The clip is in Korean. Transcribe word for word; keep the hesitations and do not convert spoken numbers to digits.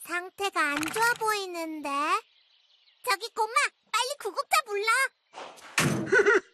상태가 안 좋아 보이는데. 저기 꼬마, 빨리 구급차 불러.